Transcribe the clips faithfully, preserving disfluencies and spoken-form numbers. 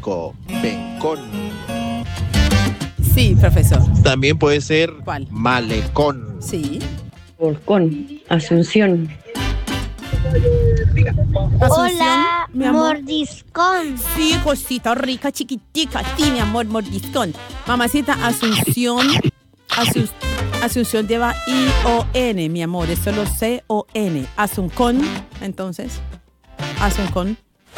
cinco, pencón. Sí, profesor. También puede ser ¿Cuál? malecón. Sí. Volcón, Asunción. Asunción, Hola, mi amor. mordiscón. Sí, cosita rica, chiquitica. Sí, mi amor, mordiscón. Mamacita, Asunción. Asus- Asunción lleva I O N, mi amor. Es solo C O N. Asuncón, entonces. Asuncón.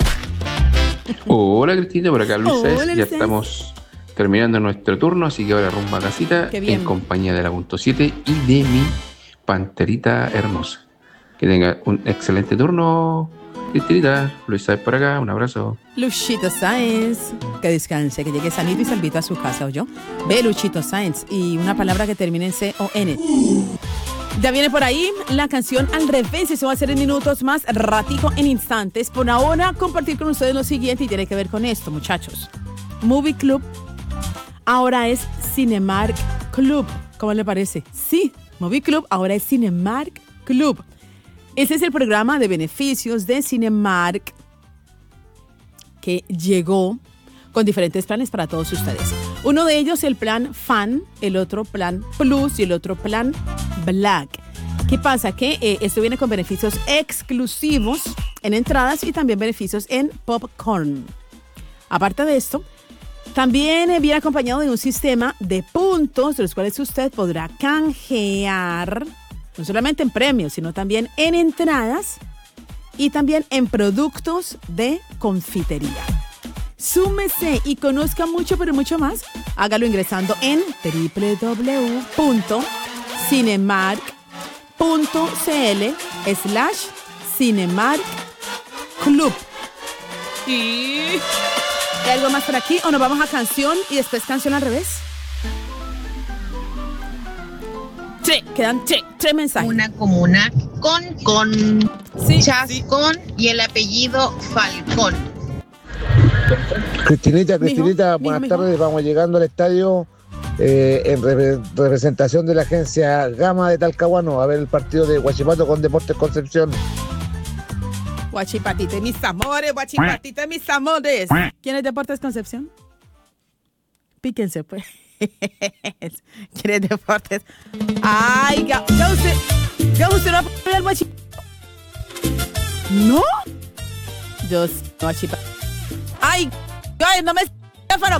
Hola Cristina, por acá Luis Hola, Sáez. Ya Luis. estamos terminando nuestro turno, así que ahora rumbo a casita Qué bien. en compañía de la punto siete y de mi panterita hermosa. Que tenga un excelente turno, Cristinita. Luis Sáez por acá, un abrazo. Luchito Sáenz, que descanse, que llegue sanito y salvito a su casa, ¿oyó? Ve, Luchito Sáenz, y una palabra que termine en C O N. Ya viene por ahí la canción Al Revés, eso va a ser en minutos más, ratico, en instantes. Por ahora, compartir con ustedes lo siguiente y tiene que ver con esto, muchachos. Movie Club ahora es Cinemark Club. ¿Cómo le parece? Sí, Movie Club ahora es Cinemark Club. Ese es el programa de beneficios de Cinemark que llegó con diferentes planes para todos ustedes. Uno de ellos el plan Fan, el otro plan Plus y el otro plan Black. ¿Qué pasa? Que eh, esto viene con beneficios exclusivos en entradas y también beneficios en popcorn. Aparte de esto, también eh, viene acompañado de un sistema de puntos de los cuales usted podrá canjear no solamente en premios, sino también en entradas y también en productos de confitería. Súmese y conozca mucho, pero mucho más. Hágalo ingresando en doble u doble u doble u punto cinemark punto c l slash Cinemark Club. ¿Y ¿hay algo más por aquí o nos vamos a canción y después canción al revés? Tres, quedan tres, tres mensajes. Una comuna con con Sí, Chascón y el apellido Falcón. Cristinita, Cristinita, Mijo, buenas mijo, tardes. Vamos llegando al estadio eh, en re- representación de la agencia Gama de Talcahuano a ver el partido de Huachipato con Deportes Concepción. Guachipatite, mis amores, guachipatite, mis amores. ¿Quién es Deportes Concepción? Píquense, pues. ¿Quién es Deportes? Ay, ya, ya usted, ya usted no apoya al guachipatito. ¿No? Yo sí, guachipatito. Ay, ay, no me teléfono.